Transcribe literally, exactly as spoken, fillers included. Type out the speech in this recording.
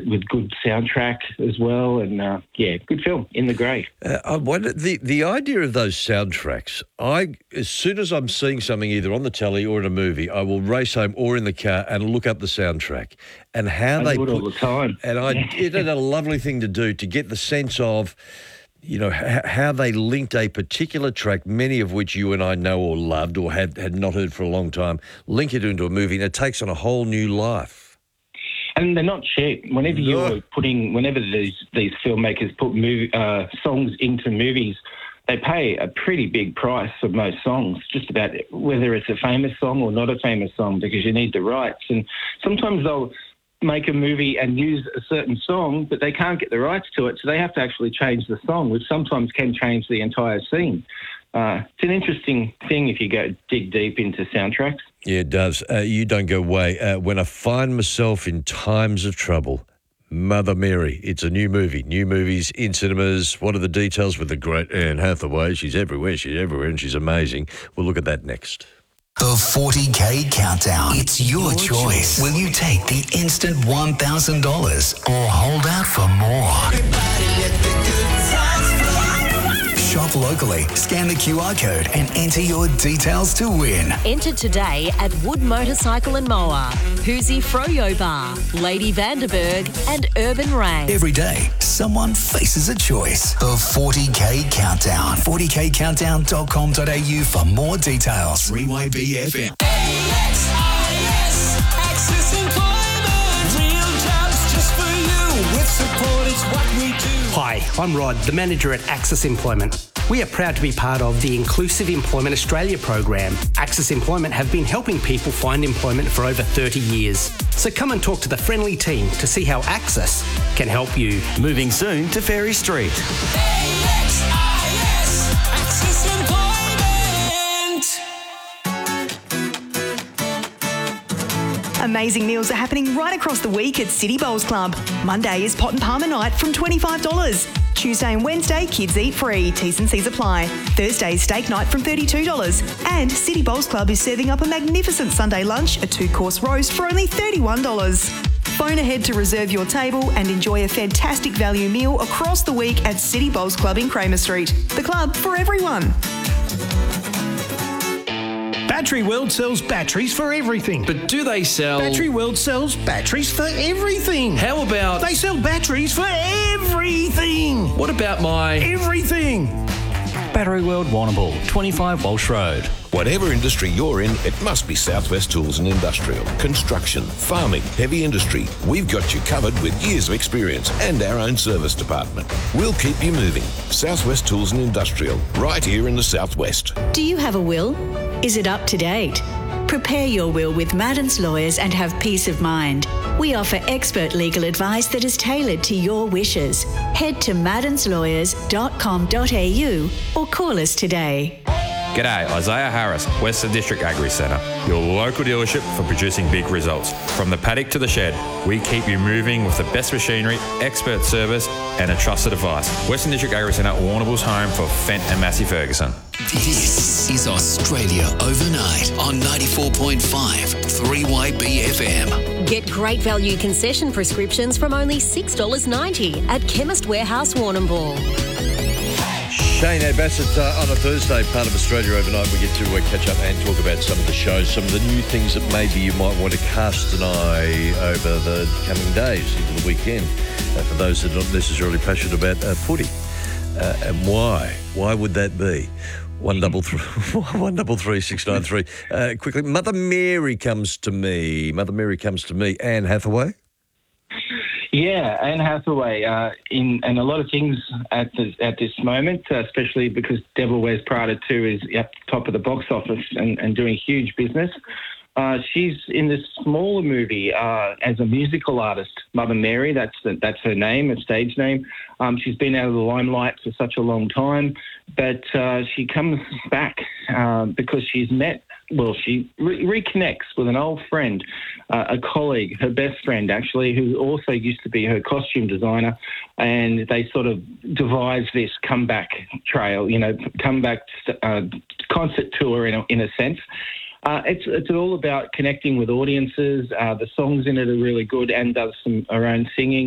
with good soundtrack as well. And, uh, yeah, good film, In the Grey. Uh, I wonder, the, the idea of those soundtracks, I as soon as I'm seeing something either on the telly or in a movie, I will race home or in the car and look up the soundtrack and how I they do it put, all the time. And I, it is a lovely thing to do, to get the sense of, you know, h- how they linked a particular track, many of which you and I know or loved or had, had not heard for a long time, link it into a movie, and it takes on a whole new life. And they're not cheap. Whenever No. you're putting, whenever these these filmmakers put movie, uh, songs into movies, they pay a pretty big price for most songs, just about whether it's a famous song or not a famous song, because you need the rights. And sometimes they'll make a movie and use a certain song, but they can't get the rights to it, so they have to actually change the song, which sometimes can change the entire scene. Uh, it's an interesting thing if you go dig deep into soundtracks. Yeah, it does. Uh, you don't go away. Uh, when I find myself in times of trouble, Mother Mary. It's a new movie. New movies in cinemas. What are the details with the great Anne Hathaway? She's everywhere. She's everywhere, and she's amazing. We'll look at that next. The forty K Countdown. It's your, your choice. choice. Will you take the instant one thousand dollars or hold out for more? Shop locally, scan the Q R code and enter your details to win. Enter today at Wood Motorcycle and Mower, Hoosie Froyo Bar, Lady Vanderberg and Urban Rain. Every day, someone faces a choice. The forty K Countdown. forty k countdown dot com dot a u for more details. three Y B F M. A X I S, Access Employment. Real jobs just for you. With support is what we do. Hi, I'm Rod, the manager at Access Employment. We are proud to be part of the Inclusive Employment Australia program. Access Employment have been helping people find employment for over thirty years. So come and talk to the friendly team to see how Access can help you. Moving soon to Ferry Street. A X I S, Access Employment. Amazing meals are happening right across the week at City Bowls Club. Monday is Pot and Palmer night from twenty-five dollars. Tuesday and Wednesday, kids eat free. T's and C's apply. Thursday is steak night from thirty-two dollars. And City Bowls Club is serving up a magnificent Sunday lunch, a two-course roast for only thirty-one dollars. Phone ahead to reserve your table and enjoy a fantastic value meal across the week at City Bowls Club in Kramer Street. The club for everyone. Battery World sells batteries for everything. But do they sell... Battery World sells batteries for everything. How about... They sell batteries for everything. What about my... Everything. Battery World Warrnambool, twenty-five Walsh Road. Whatever industry you're in, it must be Southwest Tools and Industrial. Construction, farming, heavy industry. We've got you covered with years of experience and our own service department. We'll keep you moving. Southwest Tools and Industrial, right here in the Southwest. Do you have a will? Is it up to date? Prepare your will with Madden's Lawyers and have peace of mind. We offer expert legal advice that is tailored to your wishes. Head to maddens lawyers dot com dot a u or call us today. G'day, Isaiah Harris, Western District Agri Centre, your local dealership for producing big results. From the paddock to the shed, we keep you moving with the best machinery, expert service and a trusted advice. Western District Agri Centre, Warrnambool's home for Fent and Massey Ferguson. This is Australia Overnight on ninety-four point five three Y B F M. Get great value concession prescriptions from only six dollars ninety at Chemist Warehouse Warrnambool. Shane Bassett uh, on a Thursday, part of Australia Overnight. We get to uh, catch up and talk about some of the shows, some of the new things that maybe you might want to cast an eye over the coming days into the weekend. Uh, for those that are not necessarily passionate about uh, footy. Uh, and why? Why would that be? One double three, one double three six nine three. Uh, quickly, Mother Mary comes to me. Mother Mary comes to me. Anne Hathaway. Yeah, Anne Hathaway, uh, in and a lot of things at this, at this moment, uh, especially because Devil Wears Prada two is at the top of the box office and, and doing huge business. Uh, she's in this smaller movie uh, as a musical artist, Mother Mary. That's the, that's her name, her stage name. Um, she's been out of the limelight for such a long time, but uh, she comes back uh, because she's met. Well, she re- reconnects with an old friend, uh, a colleague, her best friend, actually, who also used to be her costume designer, and they sort of devise this comeback trail, you know, comeback uh, concert tour in a, in a sense. Uh, it's it's all about connecting with audiences. Uh, the songs in it are really good. Anne does some her own singing.